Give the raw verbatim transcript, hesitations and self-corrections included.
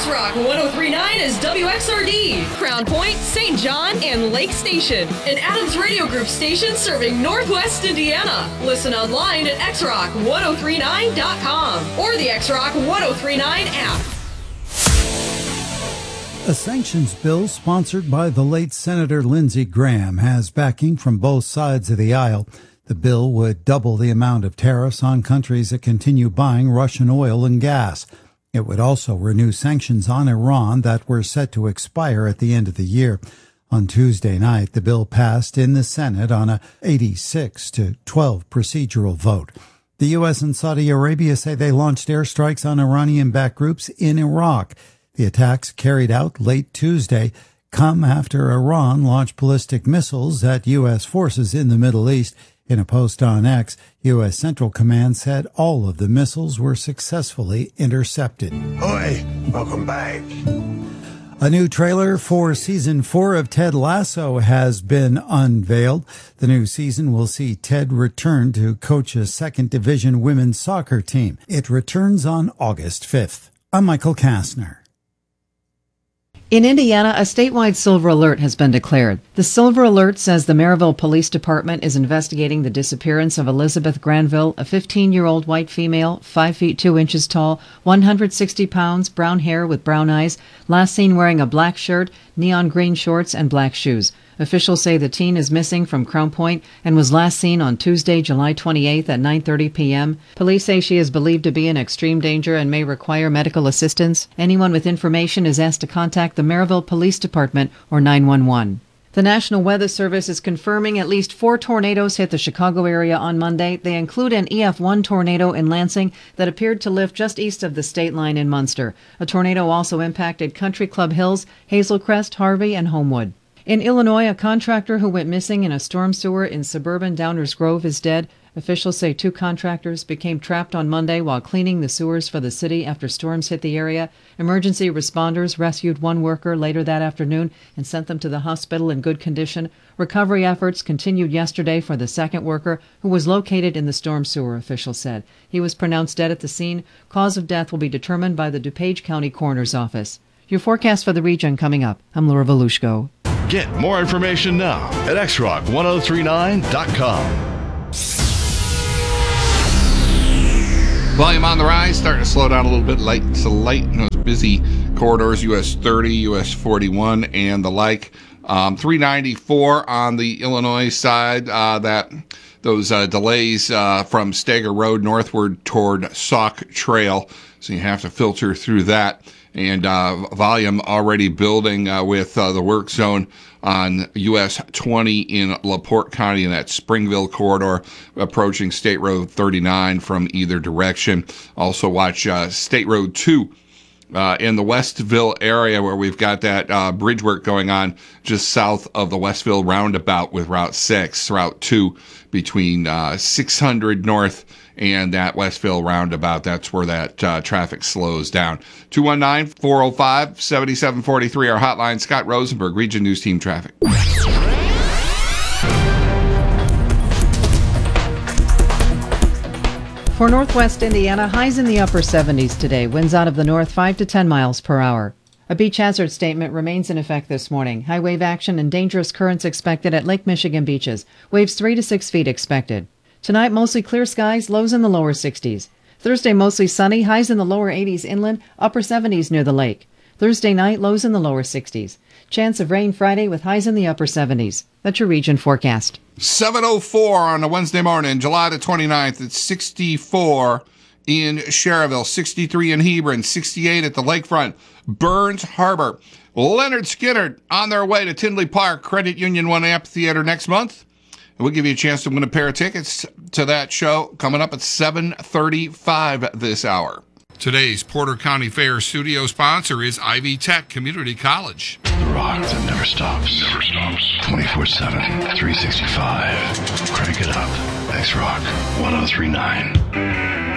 X-Rock one oh three point nine is W X R D, Crown Point, Saint John, and Lake Station. An Adams Radio Group station serving Northwest Indiana. Listen online at x rock ten thirty-nine dot com or the X-Rock ten thirty-nine app. A sanctions bill sponsored by the late Senator Lindsey Graham has backing from both sides of the aisle. The bill would double the amount of tariffs on countries that continue buying Russian oil and gas. It would also renew sanctions on Iran that were set to expire at the end of the year. On Tuesday night, the bill passed in the Senate on a eighty-six to twelve procedural vote. The U S and Saudi Arabia say they launched airstrikes on Iranian-backed groups in Iraq. The attacks carried out late Tuesday come after Iran launched ballistic missiles at U S forces in the Middle East. In a post on X, U S Central Command said all of the missiles were successfully intercepted. Oi, welcome back. A new trailer for season four of Ted Lasso has been unveiled. The new season will see Ted return to coach a second division women's soccer team. It returns on August fifth. I'm Michael Kastner. In Indiana, a statewide silver alert has been declared. The silver alert says the Maryville Police Department is investigating the disappearance of Elizabeth Granville, a fifteen-year-old white female, five feet two inches tall, one hundred sixty pounds, brown hair with brown eyes, last seen wearing a black shirt, neon green shorts, and black shoes. Officials say the teen is missing from Crown Point and was last seen on Tuesday, July twenty-eighth at nine thirty p.m. Police say she is believed to be in extreme danger and may require medical assistance. Anyone with information is asked to contact the Maryville Police Department or nine one one. The National Weather Service is confirming at least four tornadoes hit the Chicago area on Monday. They include an E F one tornado in Lansing that appeared to lift just east of the state line in Munster. A tornado also impacted Country Club Hills, Hazelcrest, Harvey, and Homewood. In Illinois, a contractor who went missing in a storm sewer in suburban Downers Grove is dead. Officials say two contractors became trapped on Monday while cleaning the sewers for the city after storms hit the area. Emergency responders rescued one worker later that afternoon and sent them to the hospital in good condition. Recovery efforts continued yesterday for the second worker, who was located in the storm sewer, officials said. He was pronounced dead at the scene. Cause of death will be determined by the DuPage County Coroner's Office. Your forecast for the region coming up. I'm Laura Volushko. Get more information now at x rock ten thirty-nine dot com. Volume on the rise, starting to slow down a little bit light to light in those busy corridors, U S thirty, U S forty-one, and the like. Um, three ninety-four on the Illinois side, uh, that those uh, delays uh, from Stager Road northward toward Sauk Trail, so you have to filter through that. And uh, volume already building uh, with uh, the work zone on U S twenty in LaPorte County in that Springville corridor, approaching State Road thirty-nine from either direction. Also watch uh, State Road two uh, in the Westville area, where we've got that uh, bridge work going on just south of the Westville roundabout with Route six, Route two between uh, six hundred North and that Westville roundabout. That's where that uh, traffic slows down. two one nine, four oh five, seven seven four three, our hotline. Scott Rosenberg, Region News Team Traffic. For Northwest Indiana, highs in the upper seventies today. Winds out of the north five to ten miles per hour. A beach hazard statement remains in effect this morning. High wave action and dangerous currents expected at Lake Michigan beaches. Waves three to six feet expected. Tonight, mostly clear skies, lows in the lower sixties. Thursday, mostly sunny, highs in the lower eighties inland, upper seventies near the lake. Thursday night, lows in the lower sixties. Chance of rain Friday with highs in the upper seventies. That's your region forecast. seven oh four on a Wednesday morning, July the twenty-ninth. It's sixty-four in Cherville, sixty-three in Hebron, sixty-eight at the lakefront. Burns Harbor. Leonard Skinner on their way to Tinley Park Credit Union One Amphitheater next month. And we'll give you a chance to win a pair of tickets to that show coming up at seven thirty-five this hour. Today's Porter County Fair studio sponsor is Ivy Tech Community College. The rock that never stops. Never stops. twenty-four seven, three sixty-five. Crank it up. X-Rock ten thirty-nine.